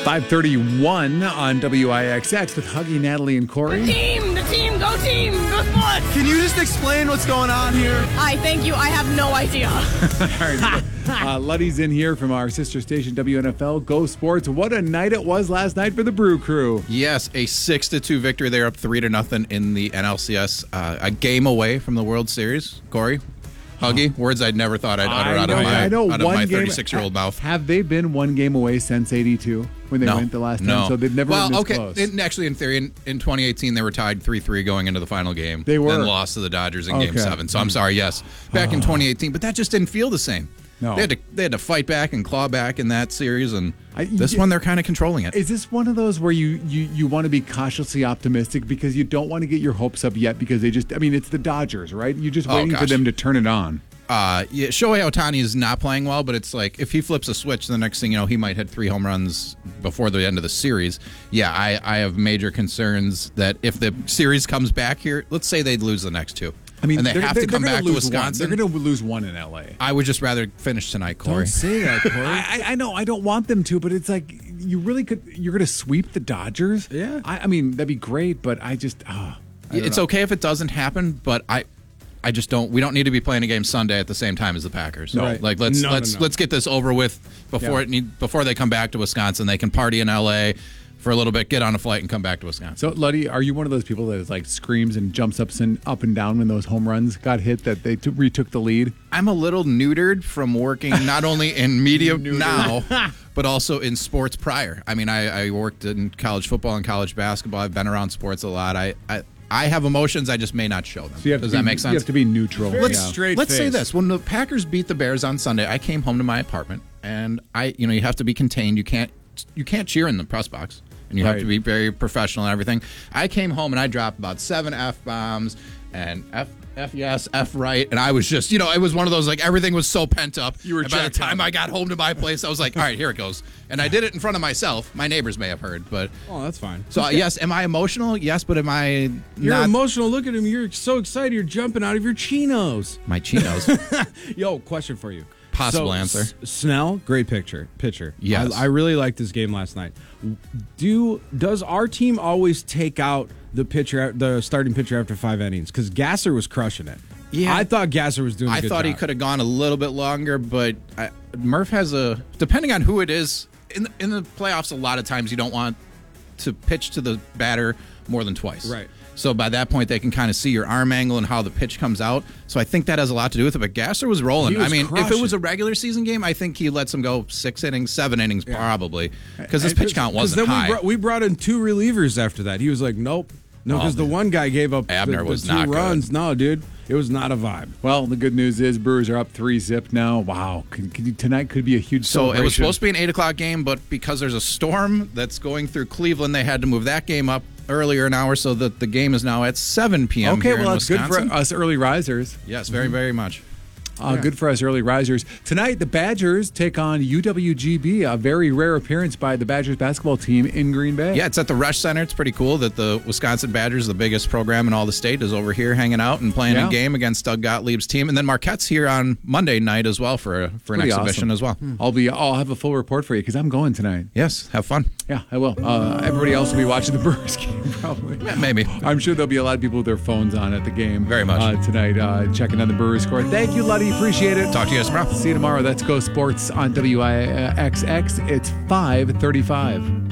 5:31 on WIXX with Huggy, Natalie, and Corey. The team, go sports. Can you just explain what's going on here? Thank you. I have no idea. All right. Luddy's in here from our sister station, WNFL, Go Sports. What a night it was last night for the Brew Crew. Yes, a 6-2 victory. They're up 3-0 in the NLCS. A game away from the World Series. Corey? Huggy, words I'd never thought I'd utter out of my 36-year-old mouth. Have they been one game away since 82 when they went the last time? No. So they've never been this close. Actually, in theory, in 2018, they were tied 3-3 going into the final game. They were. Then lost to the Dodgers in Game 7. So I'm sorry, yes. Back in 2018, but that just didn't feel the same. No. They had to fight back and claw back in that series, and this one they're kind of controlling it. Is this one of those where you want to be cautiously optimistic because you don't want to get your hopes up yet because it's the Dodgers, right? You're just waiting for them to turn it on. Shohei Ohtani is not playing well, but it's like if he flips a switch, the next thing you know, he might hit 3 home runs before the end of the series. Yeah, I have major concerns that if the series comes back here, let's say they'd lose the next 2. And they have to come back to Wisconsin. They're going to lose one in L.A. I would just rather finish tonight, Corey. Don't say that, Corey. I know. I don't want them to, but it's like you really could. You're going to sweep the Dodgers? Yeah. I mean, that'd be great, but I just. It's okay if it doesn't happen, but I just don't. We don't need to be playing a game Sunday at the same time as the Packers. No. Right. Like let's get this over with before they come back to Wisconsin. They can party in L.A. for a little bit, get on a flight, and come back to Wisconsin. So, Luddy, are you one of those people that is like screams and jumps up and down when those home runs got hit that they retook the lead? I'm a little neutered from working not only in media now, but also in sports prior. I mean, I worked in college football and college basketball. I've been around sports a lot. I have emotions. I you may not show them. So Does that make sense? You have to be neutral. Let's say this. When the Packers beat the Bears on Sunday, I came home to my apartment, and you have to be contained. You can't cheer in the press box. And you have to be very professional and everything. I came home and I dropped about 7 F-bombs and F yes, F right. And I was just, it was one of those, like, everything was so pent up. And by the time I got home to my place, I was like, all right, here it goes. And I did it in front of myself. My neighbors may have heard, but. Oh, that's fine. So, yes, am I emotional? Yes, but am I You're emotional. Look at him. You're so excited. You're jumping out of your chinos. My chinos. Yo, question for you. Possible answer. Snell, great pitcher. Yes. I really liked this game last night. Does our team always take out the starting pitcher after 5 innings? Because Gasser was crushing it. Yeah, I thought Gasser was doing a good job. I thought he could have gone a little bit longer, but Murph has depending on who it is, in the playoffs, a lot of times you don't want to pitch to the batter more than twice. Right. So by that point, they can kind of see your arm angle and how the pitch comes out. So I think that has a lot to do with it. But Gasser was rolling. If it was a regular season game, I think he lets him go 6 innings, 7 innings probably, because his pitch count wasn't high. We brought in 2 relievers after that. He was like, nope. No, because the one guy gave up Abner was 2 not runs. good. No, dude. It was not a vibe. Well, the good news is Brewers are up 3-0 now. Wow. Tonight could be a huge celebration. So it was supposed to be an 8 o'clock game, but because there's a storm that's going through Cleveland, they had to move that game up earlier an hour so that the game is now at 7 p.m. Okay, here well, in that's good Wisconsin. for us early risers. Yes, very, very much. Good for us early risers. Tonight, the Badgers take on UWGB, a very rare appearance by the Badgers basketball team in Green Bay. Yeah, it's at the Resch Center. It's pretty cool that the Wisconsin Badgers, the biggest program in all the state, is over here hanging out and playing a game against Doug Gottlieb's team. And then Marquette's here on Monday night as well for an exhibition as well. I'll have a full report for you because I'm going tonight. Yes, have fun. Yeah, I will. Everybody else will be watching the Brewers game probably. Yeah, maybe. I'm sure there'll be a lot of people with their phones on at the game. Very much. Tonight, checking on the Brewers score. Thank you, Luddy. Appreciate it. Talk to you guys tomorrow. See you tomorrow. Let's Go Sports on WIXX. It's 5:35.